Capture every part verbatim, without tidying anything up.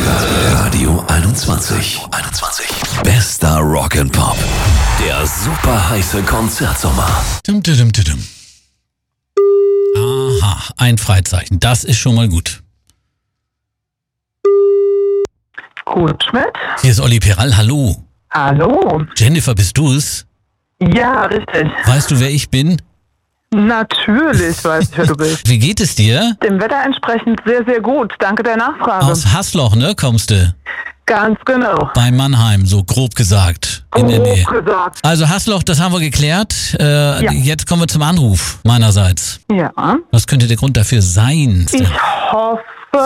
Radio einundzwanzig. einundzwanzig. Bester Rock'n'Pop. Der super heiße Konzertsommer. Dum, dum, dum, dum. Aha, ein Freizeichen. Das ist schon mal gut. Gut, Schmidt. Hier ist Olli Peral. Hallo. Hallo. Jennifer, bist du's? Ja, richtig. Weißt du, wer ich bin? Natürlich weiß ich, wer du bist. Wie geht es dir? Dem Wetter entsprechend sehr, sehr gut. Danke der Nachfrage. Aus Haßloch, ne, kommst du? Ganz genau. Bei Mannheim, so grob gesagt. In der Nähe. Grob gesagt. Also Haßloch, das haben wir geklärt. Äh, Ja. Jetzt kommen wir zum Anruf meinerseits. Ja. Was könnte der Grund dafür sein? Ich hoffe,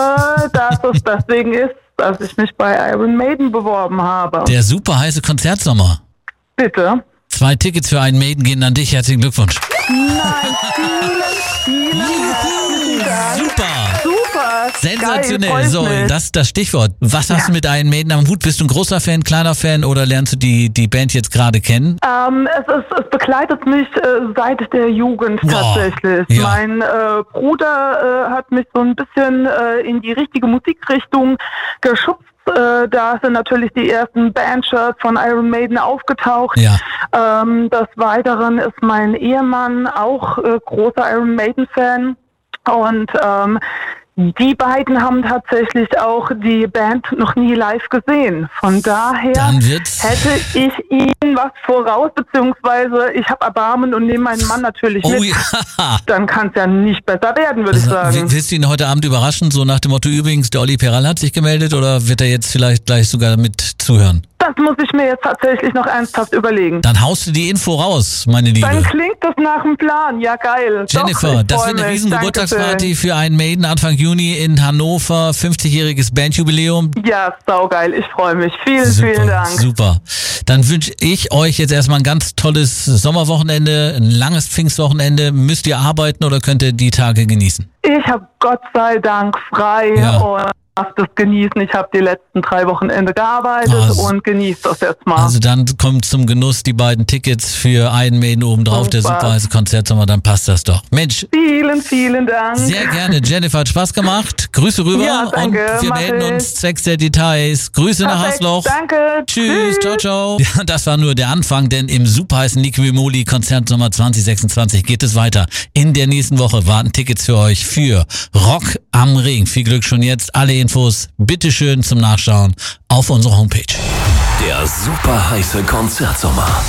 dass es deswegen ist, dass ich mich bei Iron Maiden beworben habe. Der super heiße Konzertsommer. Bitte. Zwei Tickets für einen Maiden gehen an dich. Herzlichen Glückwunsch. Nein, vielen, vielen herzlichen Dank. Super. Super. Sensationell. Geil, So, freut mich. das das Stichwort. Was hast Ja. du mit Iron Maiden am Hut? Bist du ein großer Fan, kleiner Fan oder lernst du die, die Band jetzt gerade kennen? Ähm, es, ist, es begleitet mich äh, seit der Jugend Boah, tatsächlich. ja. Mein äh, Bruder äh, hat mich so ein bisschen äh, in die richtige Musikrichtung geschubst. Äh, da sind natürlich die ersten Bandshirts von Iron Maiden aufgetaucht. Ja. Ähm, des Weiteren ist mein Ehemann auch äh, großer Iron Maiden-Fan. Und ähm, die beiden haben tatsächlich auch die Band noch nie live gesehen. Von daher Dann wird's- hätte ich ihnen was voraus, beziehungsweise ich habe Erbarmen und nehme meinen Mann natürlich Oh mit. ja. Dann kann es ja nicht besser werden, würde ich Also, sagen. willst du ihn heute Abend überraschen? So nach dem Motto, übrigens, der Olli Peral hat sich gemeldet oder wird er jetzt vielleicht gleich sogar mit zuhören? Das muss ich mir jetzt tatsächlich noch ernsthaft überlegen. Dann haust du die Info raus, meine Liebe. Dann klingt das nach dem Plan. Ja, geil. Jennifer, Doch, ich das freu wird eine mich. riesen Danke Geburtstagsparty für einen Maiden Anfang Juni in Hannover, fünfzigjähriges Bandjubiläum. sehr. Ja, saugeil. Ich freue mich. Vielen, vielen Dank. Super. Dann wünsche ich euch jetzt erstmal ein ganz tolles Sommerwochenende, ein langes Pfingstwochenende. Müsst ihr arbeiten oder könnt ihr die Tage genießen? Ich habe Gott sei Dank frei Ja. und darf das genießen. Ich habe die letzten drei Wochenende gearbeitet Also- und genieße das jetzt mal. Also dann kommt zum Genuss die beiden Tickets für einen Maiden obendrauf, der Super. super heiße Konzertsommer, dann passt das doch. Mensch, Vielen, vielen Dank. sehr gerne. Jennifer, hat Spaß gemacht. Grüße rüber Ja, danke, und wir mach melden ich. uns zwecks der Details. Grüße nach Perfekt, Haßloch. Danke. Tschüss, ciao, ciao. Ja, das war nur der Anfang, denn im superheißen Liquimoli Konzertsommer zwanzig sechsundzwanzig geht es weiter. In der nächsten Woche warten Tickets für euch für Rock am Ring. Viel Glück schon jetzt. Alle Infos bitteschön zum Nachschauen auf unserer Homepage. Der super heiße Konzertsommer.